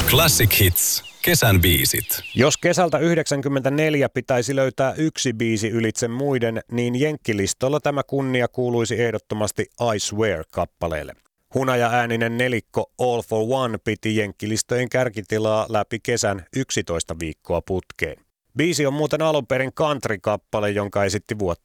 Classic Hits. Kesän biisit. Jos kesältä 1994 pitäisi löytää yksi biisi ylitse muiden, niin jenkkilistolla tämä kunnia kuuluisi ehdottomasti I Swear-kappaleelle. Hunaja-ääninen nelikko All for One piti jenkkilistojen kärkitilaa läpi kesän 11 viikkoa putkeen. Biisi on muuten alun perin country-kappale, jonka esitti vuotta